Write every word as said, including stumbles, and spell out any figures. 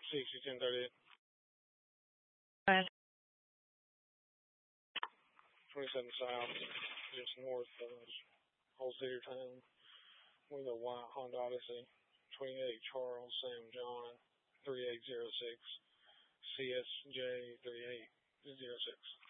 sixty, ten thirty-eight. Go twenty-seven South, just north of Old Cedar Town. With a white Honda Odyssey. twenty-eight Charles Sam John, three eight zero six, C S J three eight zero six.